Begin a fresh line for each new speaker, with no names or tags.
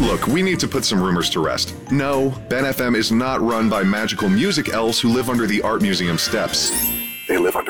Look, we need to put some rumors to rest. No, Ben FM is not run by magical music elves who live under the Art Museum steps. They live